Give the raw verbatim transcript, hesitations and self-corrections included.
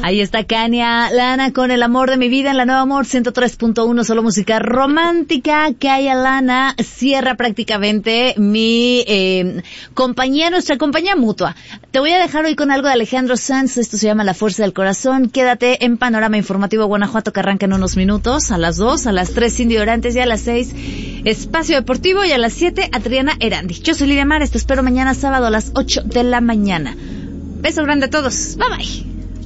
Ahí está Kania Lana con El amor de mi vida en la Nueva Amor ciento tres punto uno, solo música romántica. Kania Lana cierra prácticamente mi eh, compañía, nuestra compañía mutua. Te voy a dejar hoy con algo de Alejandro Sanz, esto se llama La Fuerza del Corazón. Quédate en Panorama Informativo Guanajuato, que arranca en unos minutos, a las dos, a las tres Cindy Orantes y a las seis Espacio Deportivo y a las siete Adriana Erandi. Yo soy Lidia Mares, te espero mañana sábado a las ocho de la mañana. Beso grande a todos, bye bye.